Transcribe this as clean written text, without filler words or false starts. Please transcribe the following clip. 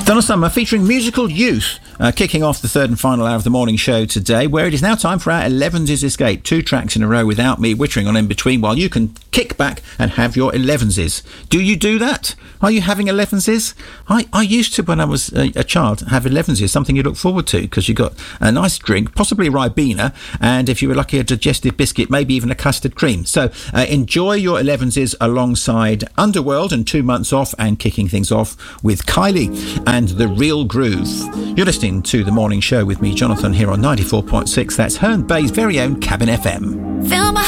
Donna Summer featuring Musical Youth, kicking off the third and final hour of the morning show today, where it is now time for our 11s Escape. 2 tracks in a row without me wittering on in between, while you can kick back and have your 11s. Do you do that? Are you having 11s? I used to, when I was a child, have 11s, something you look forward to, because you got a nice drink, possibly Ribena, and if you were lucky, a digestive biscuit, maybe even a custard cream. So enjoy your 11s alongside Underworld and 2 months off, and kicking things off with Kylie and The Real Groove. You're listening to The Morning Show with me, Jonathan, here on 94.6. That's Herne Bay's very own Cabin FM. Feel my